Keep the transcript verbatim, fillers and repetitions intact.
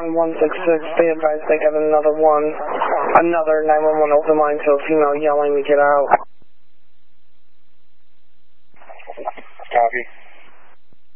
one one six six, be advised they got another one, another nine one one open line to a female yelling to get out. Copy.